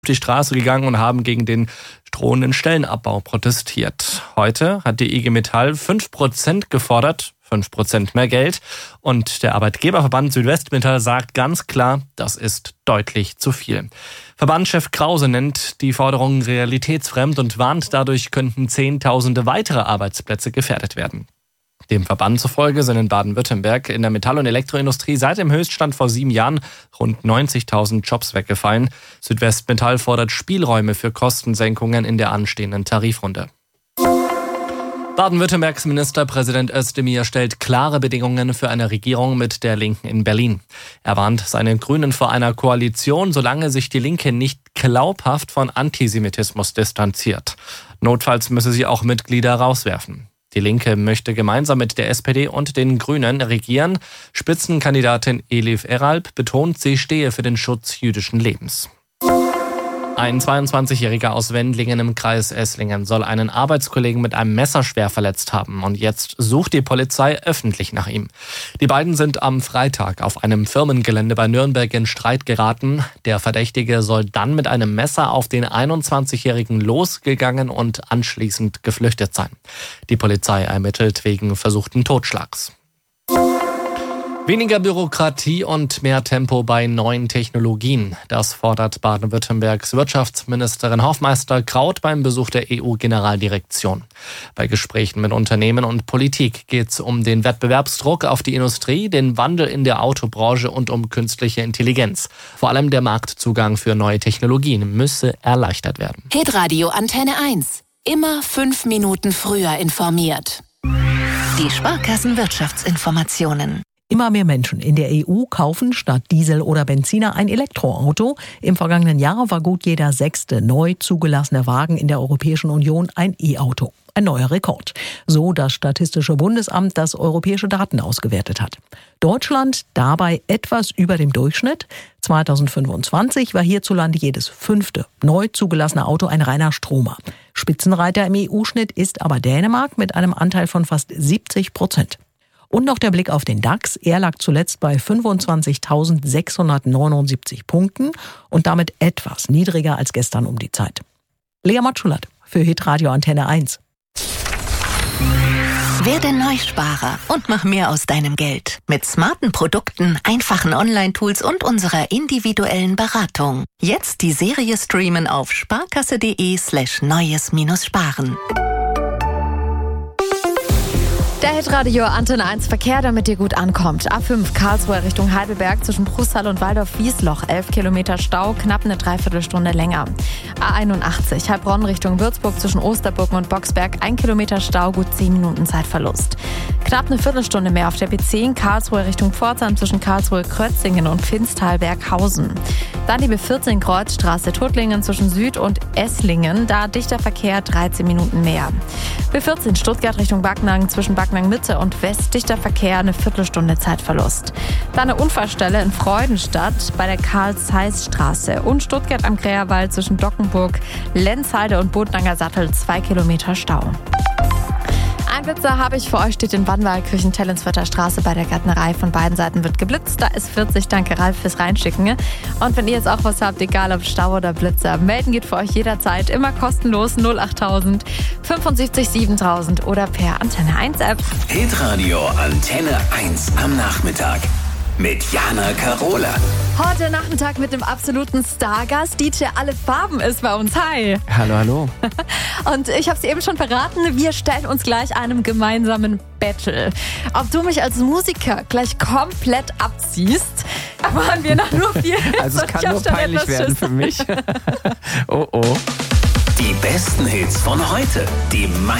die Straße gegangen und haben gegen den drohenden Stellenabbau protestiert. Heute hat die IG Metall 5% gefordert, 5% mehr Geld. Und der Arbeitgeberverband Südwestmetall sagt ganz klar, das ist deutlich zu viel. Verbandschef Krause nennt die Forderungen realitätsfremd und warnt, dadurch könnten Zehntausende weitere Arbeitsplätze gefährdet werden. Dem Verband zufolge sind in Baden-Württemberg in der Metall- und Elektroindustrie seit dem Höchststand vor 7 Jahren rund 90.000 Jobs weggefallen. Südwestmetall fordert Spielräume für Kostensenkungen in der anstehenden Tarifrunde. Baden-Württembergs Ministerpräsident Özdemir stellt klare Bedingungen für eine Regierung mit der Linken in Berlin. Er warnt seine Grünen vor einer Koalition, solange sich die Linke nicht glaubhaft von Antisemitismus distanziert. Notfalls müsse sie auch Mitglieder rauswerfen. Die Linke möchte gemeinsam mit der SPD und den Grünen regieren. Spitzenkandidatin Elif Eralp betont, sie stehe für den Schutz jüdischen Lebens. Ein 22-Jähriger aus Wendlingen im Kreis Esslingen soll einen Arbeitskollegen mit einem Messer schwer verletzt haben. Und jetzt sucht die Polizei öffentlich nach ihm. Die beiden sind am Freitag auf einem Firmengelände bei Nürnberg in Streit geraten. Der Verdächtige soll dann mit einem Messer auf den 21-Jährigen losgegangen und anschließend geflüchtet sein. Die Polizei ermittelt wegen versuchten Totschlags. Weniger Bürokratie und mehr Tempo bei neuen Technologien. Das fordert Baden-Württembergs Wirtschaftsministerin Hofmeister-Kraut beim Besuch der EU-Generaldirektion. Bei Gesprächen mit Unternehmen und Politik geht es um den Wettbewerbsdruck auf die Industrie, den Wandel in der Autobranche und um künstliche Intelligenz. Vor allem der Marktzugang für neue Technologien müsse erleichtert werden. Hitradio Antenne 1. Immer 5 Minuten früher informiert. Die Sparkassen-Wirtschaftsinformationen. Immer mehr Menschen in der EU kaufen statt Diesel oder Benziner ein Elektroauto. Im vergangenen Jahr war gut jeder 6. neu zugelassene Wagen in der Europäischen Union ein E-Auto. Ein neuer Rekord. So das Statistische Bundesamt, das europäische Daten ausgewertet hat. Deutschland dabei etwas über dem Durchschnitt. 2025 war hierzulande jedes 5. neu zugelassene Auto ein reiner Stromer. Spitzenreiter im EU-Schnitt ist aber Dänemark mit einem Anteil von fast 70%. Und noch der Blick auf den DAX. Er lag zuletzt bei 25.679 Punkten und damit etwas niedriger als gestern um die Zeit. Lea Matschulat für Hitradio Antenne 1. Werde Neusparer und mach mehr aus deinem Geld. Mit smarten Produkten, einfachen Online-Tools und unserer individuellen Beratung. Jetzt die Serie streamen auf sparkasse.de/neues-sparen. Der Hitradio Antenne 1 Verkehr, damit ihr gut ankommt. A5 Karlsruhe Richtung Heidelberg zwischen Bruchsal und Waldorf-Wiesloch. 11 Kilometer Stau, knapp eine Dreiviertelstunde länger. A81 Heilbronn Richtung Würzburg zwischen Osterburgen und Boxberg. 1 Kilometer Stau, gut 10 Minuten Zeitverlust. Knapp eine Viertelstunde mehr auf der B10 Karlsruhe Richtung Pforzheim zwischen Karlsruhe-Krötzingen und Finstal-Berghausen. Dann die B14 Kreuzstraße Tuttlingen zwischen Süd- und Esslingen. Da dichter Verkehr, 13 Minuten mehr. B14 Stuttgart Richtung Backnang zwischen Backnang-Mitte und West, dichter Verkehr, eine Viertelstunde Zeitverlust. Dann eine Unfallstelle in Freudenstadt bei der Karl-Zeiss-Straße und Stuttgart am Kräherwald zwischen Dockenburg, Lenzheide und Bodnanger Sattel, 2 Kilometer Stau. Ein Blitzer habe ich für euch, steht in Bannwaldkirchen, Tellensvierter Straße bei der Gärtnerei. Von beiden Seiten wird geblitzt. Da ist 40. Danke, Ralf, fürs Reinschicken. Und wenn ihr jetzt auch was habt, egal ob Stau oder Blitzer, melden geht für euch jederzeit. Immer kostenlos 08000 75 7000 oder per Antenne 1 App. Hitradio Antenne 1 am Nachmittag. Mit Jana Karola. Heute Nachmittag mit dem absoluten Stargast. DJ Alle Farben ist bei uns. Hi. Hallo, hallo. Und ich habe es eben schon verraten, wir stellen uns gleich einem gemeinsamen Battle. Ob du mich als Musiker gleich komplett abziehst, erfahren wir nach nur 4 Hits. Also es kann nur peinlich werden für mich. Oh oh. Die besten Hits von heute. Die